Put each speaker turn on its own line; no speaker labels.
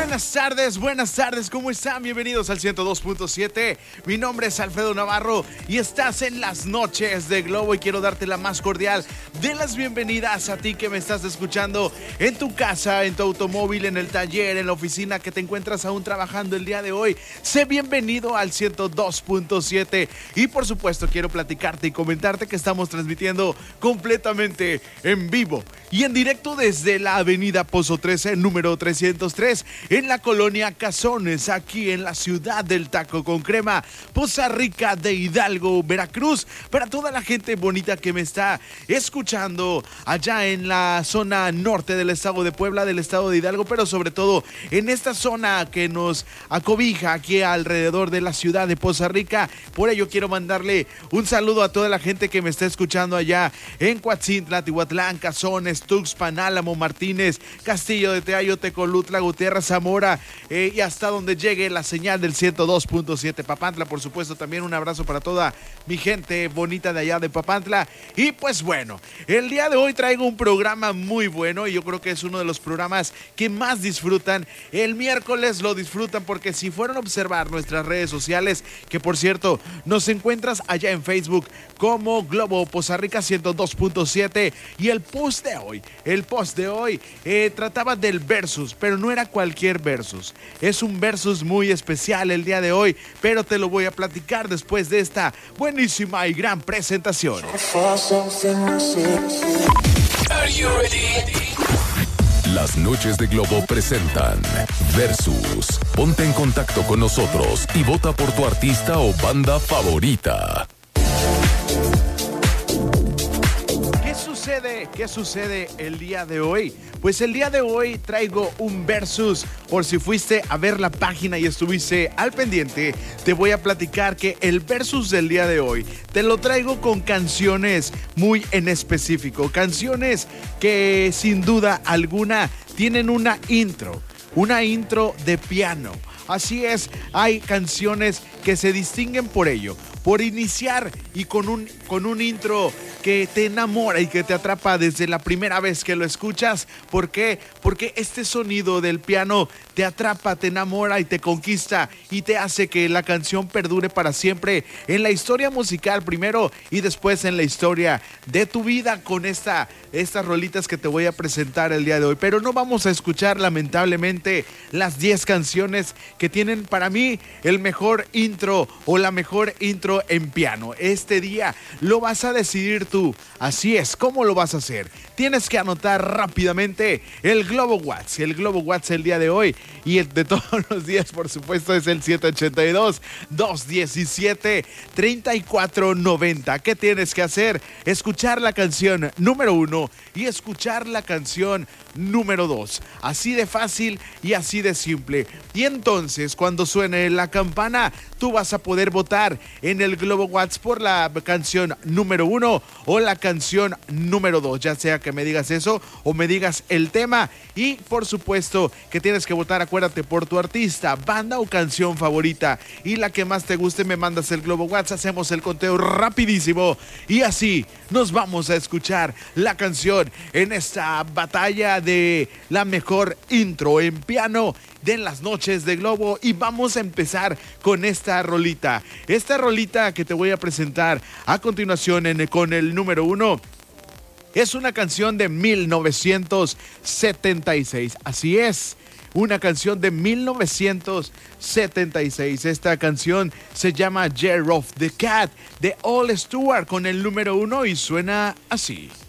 Buenas tardes, ¿cómo están? Bienvenidos al 102.7. Mi nombre es Alfredo Navarro y estás en las noches de Globo y quiero darte la más cordial de las bienvenidas a ti que me estás escuchando en tu casa, en tu automóvil, en el taller, en la oficina, que te encuentras aún trabajando el día de hoy. Sé bienvenido al 102.7 y por supuesto quiero platicarte y comentarte que estamos transmitiendo completamente en vivo y en directo desde la avenida Pozo 13, número 303, en la colonia Cazones, aquí en la ciudad del taco con crema, Poza Rica de Hidalgo, Veracruz. Para toda la gente bonita que me está escuchando allá en la zona norte del estado de Puebla, del estado de Hidalgo, pero sobre todo en esta zona que nos acobija aquí alrededor de la ciudad de Poza Rica. Por ello quiero mandarle un saludo a toda la gente que me está escuchando allá en Coatzintla, Tihuatlán, Cazones, Tuxpan, Álamo, Martínez, Castillo de Teayo, Tecolutla, Gutiérrez, Zamora, y hasta donde llegue la señal del 102.7 Papantla. Por supuesto, también un abrazo para toda mi gente bonita de allá de Papantla. Y pues bueno, el día de hoy traigo un programa muy bueno y yo creo que es uno de los programas que más disfrutan. El miércoles lo disfrutan porque si fueron a observar nuestras redes sociales, que por cierto nos encuentras allá en Facebook como Globo Poza Rica 102.7, y el post de hoy trataba del versus, pero no era cualquier versus, es un versus muy especial el día de hoy, pero te lo voy a platicar después de esta buenísima y gran presentación.
Are you ready? Las noches de Globo presentan Versus. Ponte en contacto con nosotros y vota por tu artista o banda favorita.
¿Qué sucede el día de hoy? Pues el día de hoy traigo un versus. Por si fuiste a ver la página y estuviste al pendiente, te voy a platicar que el versus del día de hoy te lo traigo con canciones muy en específico. Canciones que sin duda alguna tienen una intro de piano. Así es, hay canciones que se distinguen por ello, por iniciar y con un intro que te enamora y que te atrapa desde la primera vez que lo escuchas. ¿Por qué? Porque este sonido del piano te atrapa, te enamora y te conquista y te hace que la canción perdure para siempre en la historia musical primero y después en la historia de tu vida con estas rolitas que te voy a presentar el día de hoy. Pero no vamos a escuchar lamentablemente las 10 canciones que tienen para mí el mejor intro o la mejor intro en piano. Este día lo vas a decidir tú. Así es, ¿cómo lo vas a hacer? Tienes que anotar rápidamente el Globo Watts. El Globo Watts el día de hoy y el de todos los días, por supuesto, es el 782-217-3490. ¿Qué tienes que hacer? Escuchar la canción número 1 y escuchar la canción número 2. Así de fácil y así de simple. Y entonces, cuando suene la campana, tú vas a poder votar en el Globo Watts por la canción número 1 o la canción número 2, ya sea que me digas eso o me digas el tema. Y por supuesto que tienes que votar, acuérdate, por tu artista, banda o canción favorita, y la que más te guste me mandas el Globo Watts. Hacemos el conteo rapidísimo y así nos vamos a escuchar la canción en esta batalla de la mejor intro en piano de las noches de Globo. Y vamos a empezar con esta rolita que te voy a presentar a continuación con el número 1. Es una canción de 1976, así es, una canción de 1976. Esta canción se llama Year of the Cat de All Stewart con el número 1 y suena así.